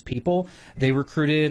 people. They recruited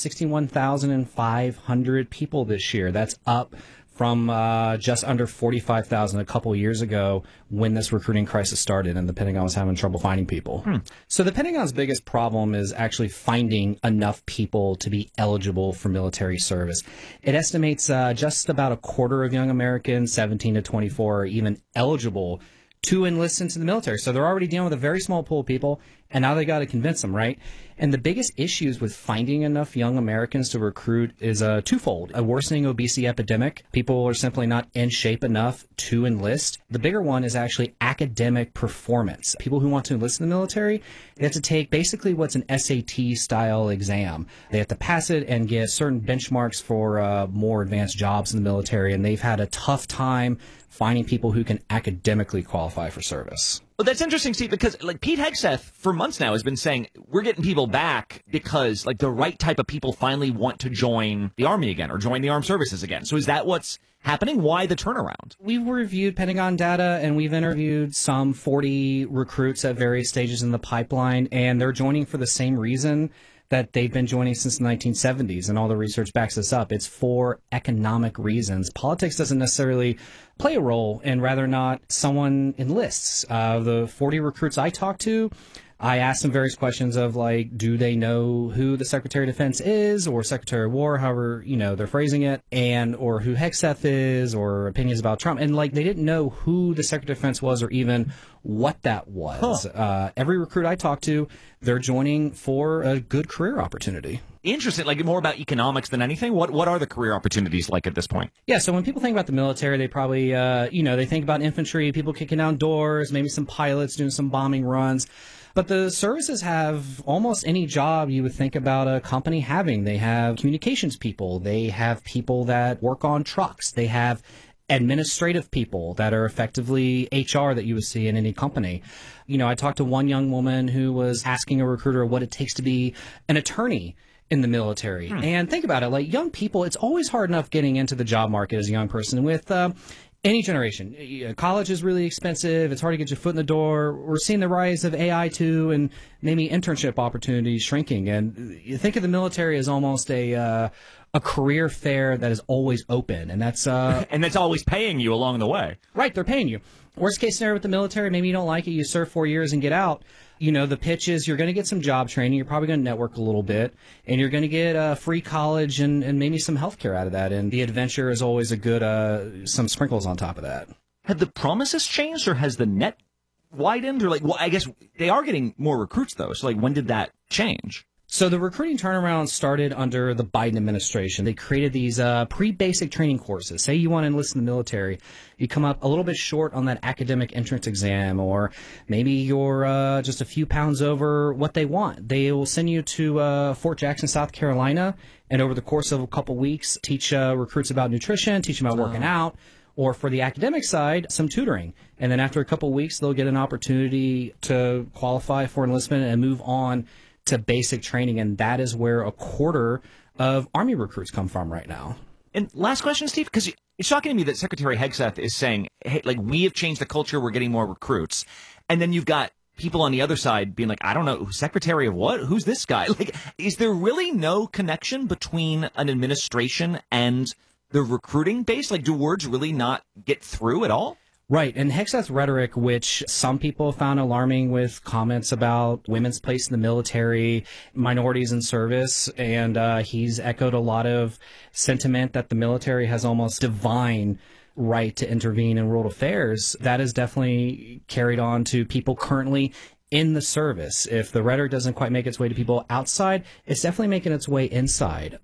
61,500 people this year. That's up from just under 45,000 a couple years ago when this recruiting crisis started and the Pentagon was having trouble finding people. So the Pentagon's biggest problem is actually finding enough people to be eligible for military service. It estimates just about a quarter of young Americans, 17 to 24, are even eligible to enlist into the military. So they're already dealing with a very small pool of people, and now they got to convince them, right? And the biggest issues with finding enough young Americans to recruit is twofold. A worsening obesity epidemic. People are simply not in shape enough to enlist. The bigger one is actually academic performance. People who want to enlist in the military, they have to take basically what's an SAT-style exam. They have to pass it and get certain benchmarks for more advanced jobs in the military, and they've had a tough time finding people who can academically qualify for service. Well, that's interesting, Steve, because like Pete Hegseth for months now has been saying we're getting people back because like the right type of people finally want to join the Army again or join the armed services again. So is that what's happening? Why the turnaround? We've reviewed Pentagon data and we've interviewed some 40 recruits at various stages in the pipeline, and they're joining for the same reason that they've been joining since the 1970s, and all the research backs this up. It's for economic reasons. Politics doesn't necessarily play a role, and rather not someone enlists. The 40 recruits I talked to, I asked them various questions of like, do they know who the Secretary of Defense is or Secretary of War, however, they're phrasing it, and or who Hegseth is, or opinions about Trump. And like, they didn't know who the Secretary of Defense was or even what that was. Every recruit I talked to, they're joining for a good career opportunity. Interesting, like more about economics than anything. What are the career opportunities like at this point? Yeah, so when people think about the military, they probably, they think about infantry, people kicking down doors, maybe some pilots doing some bombing runs. But the services have almost any job you would think about a company having. They have communications people. They have people that work on trucks. They have administrative people that are effectively HR that you would see in any company. I talked to one young woman who was asking a recruiter what it takes to be an attorney in the military. And think about it, like young people, it's always hard enough getting into the job market as a young person with any generation. College is really expensive. It's hard to get your foot in the door. We're seeing the rise of AI too, and maybe internship opportunities shrinking. And you think of the military as almost a career fair that is always open, and that's and that's always paying you along the way. Right, they're paying you. Worst case scenario with the military, maybe you don't like it, you serve 4 years and get out. The pitch is you're going to get some job training, you're probably going to network a little bit, and you're going to get free college and maybe some health care out of that. And the adventure is always a good, some sprinkles on top of that. Have the promises changed, or has the net widened? Or I guess they are getting more recruits, though. So when did that change? So the recruiting turnaround started under the Biden administration. They created these pre-basic training courses. Say you want to enlist in the military, you come up a little bit short on that academic entrance exam, or maybe you're just a few pounds over what they want. They will send you to Fort Jackson, South Carolina, and over the course of a couple weeks, teach recruits about nutrition, teach them about working out, or for the academic side, some tutoring. And then after a couple weeks, they'll get an opportunity to qualify for enlistment and move on to basic training, and that is where a quarter of Army recruits come from right now. And last question, Steve, because it's shocking to me that Secretary Hegseth is saying, hey, we have changed the culture, we're getting more recruits. And then you've got people on the other side being like, I don't know, Secretary of what? Who's this guy? Is there really no connection between an administration and the recruiting base? Do words really not get through at all? Right, and Hegseth's rhetoric, which some people found alarming with comments about women's place in the military, minorities in service, and he's echoed a lot of sentiment that the military has almost divine right to intervene in world affairs. That is definitely carried on to people currently in the service. If the rhetoric doesn't quite make its way to people outside, it's definitely making its way inside.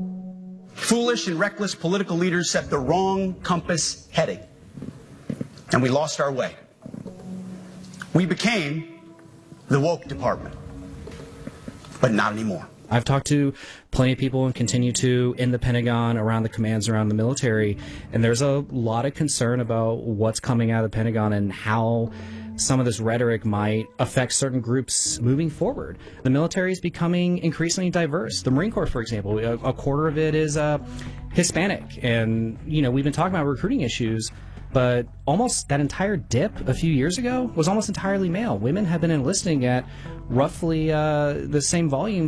Foolish and reckless political leaders set the wrong compass heading, and we lost our way. We became the woke department, but not anymore. I've talked to plenty of people and continue to in the Pentagon, around the commands, around the military, and there's a lot of concern about what's coming out of the Pentagon and how some of this rhetoric might affect certain groups moving forward. The military is becoming increasingly diverse. The Marine Corps, for example, a quarter of it is Hispanic, and we've been talking about recruiting issues, but almost that entire dip a few years ago was almost entirely male. Women have been enlisting at roughly the same volume